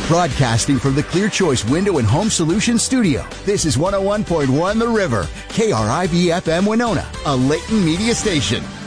Broadcasting from the Clear Choice Window and Home Solutions Studio, this is 101.1 The River, KRIV-FM Winona, a Layton media station.